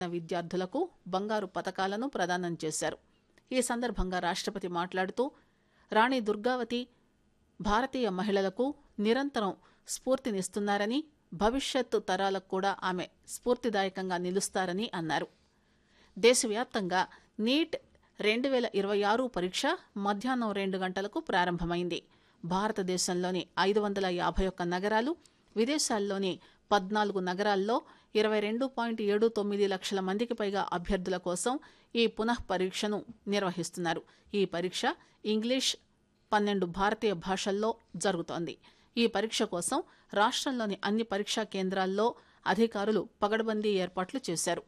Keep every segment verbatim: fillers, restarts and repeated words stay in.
విద్యార్థులకు బంగారు పతకాలను ప్రదానం చేశారు. ఈ సందర్భంగా రాష్ట్రపతి మాట్లాడుతూ రాణి దుర్గావతి భారతీయ మహిళలకు నిరంతరం స్ఫూర్తినిస్తున్నారని, భవిష్యత్తు తరాలకు కూడా ఆమె స్ఫూర్తిదాయకంగా నిలుస్తారని అన్నారు. దేశవ్యాప్తంగా నీట్ రెండు వేల ఇరవై ఆరు పరీక్ష మధ్యాహ్నం రెండు గంటలకు ప్రారంభమైంది. భారతదేశంలోని ఐదు వందల యాభై ఒక్క నగరాలు, విదేశాల్లోని పద్నాలుగు నగరాల్లో ఇరవై రెండు పాయింట్ ఏడు తొమ్మిది లక్షల మందికి పైగా అభ్యర్థుల కోసం ఈ పునః పరీక్షను నిర్వహిస్తున్నారు. ఈ పరీక్ష ఇంగ్లీష్, పన్నెండు భారతీయ భాషల్లో జరుగుతోంది. ఈ పరీక్ష కోసం రాష్ట్రంలోని అన్ని పరీక్షా కేంద్రాల్లో అధికారులు పగడ్బందీ ఏర్పాట్లు చేశారు.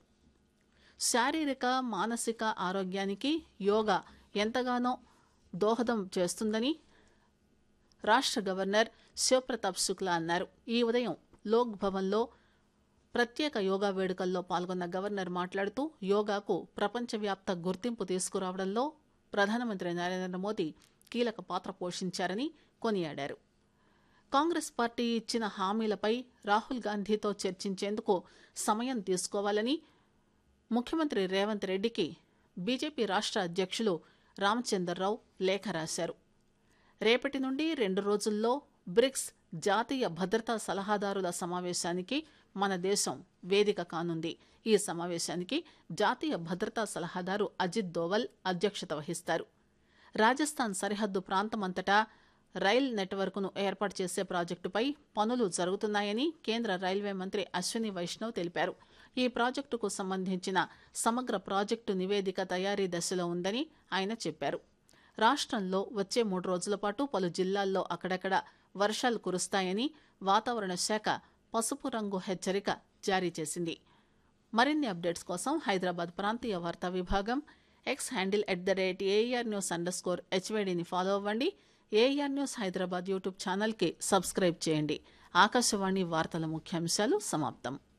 శారీరక, మానసిక ఆరోగ్యానికి యోగా ఎంతగానో దోహదం చేస్తుందని రాష్ట్ర గవర్నర్ శివప్రతాప్ శుక్లా అన్నారు. ఈ ఉదయం లోక్ భవన్లో ప్రత్యేక యోగా వేడుకల్లో పాల్గొన్న గవర్నర్ మాట్లాడుతూ యోగాకు ప్రపంచవ్యాప్త గుర్తింపు తీసుకురావడంలో ప్రధానమంత్రి నరేంద్ర మోదీ కీలక పాత్ర పోషించారని కొనియాడారు. కాంగ్రెస్ పార్టీ ఇచ్చిన హామీలపై రాహుల్ గాంధీతో చర్చించేందుకు సమయం తీసుకోవాలని ముఖ్యమంత్రి రేవంత్ రెడ్డికి బీజేపీ రాష్ట్ర అధ్యక్షులు రామచందర్రావు లేఖ రాశారు. రేపటి నుండి రెండు రోజుల్లో బ్రిక్స్ జాతీయ భద్రతా సలహాదారుల సమావేశానికి మన దేశం వేదిక కానుంది. ఈ సమావేశానికి జాతీయ భద్రతా సలహాదారు అజిత్ దోవల్ అధ్యక్షత వహిస్తారు. రాజస్థాన్ సరిహద్దు ప్రాంతమంతటా రైల్ నెట్వర్క్ను ఏర్పాటు చేసే ప్రాజెక్టుపై పనులు జరుగుతున్నాయని కేంద్ర రైల్వే మంత్రి అశ్విని వైష్ణవ్ తెలిపారు. ఈ ప్రాజెక్టుకు సంబంధించిన సమగ్ర ప్రాజెక్టు నివేదిక తయారీ దశలో ఉందని ఆయన చెప్పారు. రాష్ట్రంలో వచ్చే మూడు రోజుల పాటు పలు జిల్లాల్లో అక్కడక్కడ వర్షాలు కురుస్తాయని వాతావరణ శాఖ పసుపు రంగు హెచ్చరిక జారీ చేసింది. మరిన్ని అప్డేట్స్ కోసం హైదరాబాద్ ప్రాంతీయ వార్తా విభాగం X handle at the rate AR news under score హెచ్వైడిని follow అవ్వండి. ఏఆర్ న్యూస్ హైదరాబాద్ యూట్యూబ్ ఛానల్కి సబ్స్క్రైబ్ చేయండి. ఆకాశవాణి వార్తల ముఖ్యాంశాలు సమాప్తం.